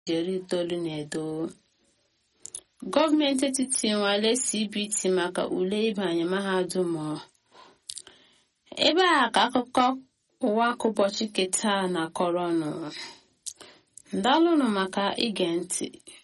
19 gọọmenti etiti nwale CBT maka ule ịbanye mahadum. Ebe a ka akụkọ ụwa ụbọchị keta na kọrọnụ. Ndalụnụ maka ige ntị.